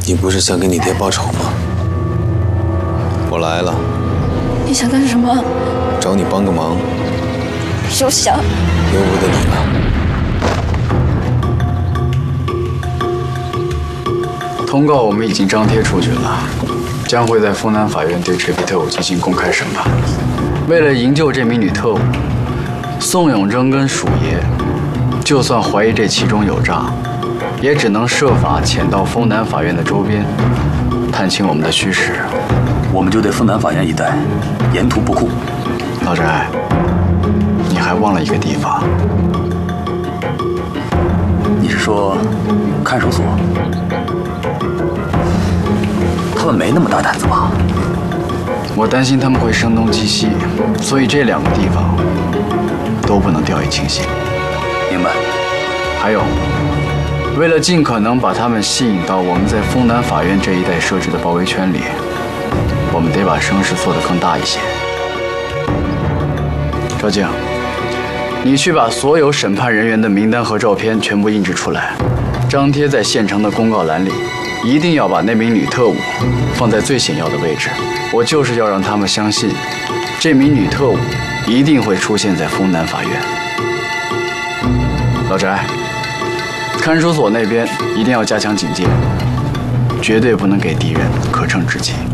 你不是想给你爹报仇吗？我来了。 你想干什么？ 找你帮个忙。 休想！ 由不得你了。通告我们已经张贴出去了，将会在丰南法院对赤壁特务进行公开审判。为了营救这名女特务，宋永贞跟鼠爷，就算怀疑这其中有诈，也只能设法潜到丰南法院的周边，探清我们的虚实。 我们就对丰南法院一带沿途布库。 老翟，你还忘了一个地方。 你是说看守所？他们没那么大胆子吧？ 我担心他们会声东击西，所以这2个地方都不能掉以轻心。 明白。 还有，为了尽可能把他们吸引到我们在丰南法院这一带设置的包围圈里，我们得把声势做得更大一些。赵静，你去把所有审判人员的名单和照片全部印制出来，张贴在县城的公告栏里。一定要把那名女特务放在最显要的位置。我就是要让他们相信，这名女特务一定会出现在丰南法院。老翟，看守所那边一定要加强警戒，绝对不能给敌人可乘之机。